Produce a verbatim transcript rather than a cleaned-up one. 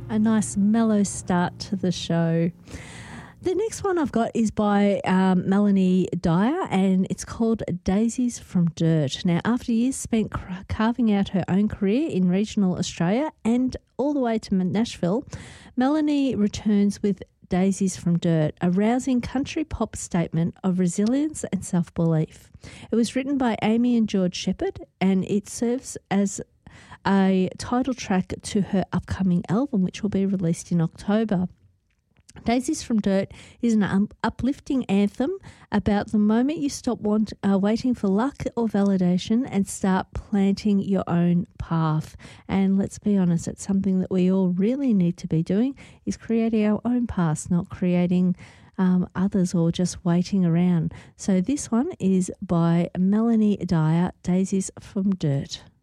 A nice mellow start to the show. The next one I've got is by um, Melanie Dyer, and it's called Daisies from Dirt. Now, after years spent carving out her own career in regional Australia and all the way to Nashville, Melanie returns with Daisies from Dirt, a rousing country pop statement of resilience and self-belief. It was written by Amy and George Shepherd, and it serves as a title track to her upcoming album, which will be released in October. Daisies from Dirt is an um, uplifting anthem about the moment you stop want, uh, waiting for luck or validation and start planting your own path. And let's be honest, it's something that we all really need to be doing, is creating our own path, not creating um, others or just waiting around. So this one is by Melanie Dyer, Daisies from Dirt.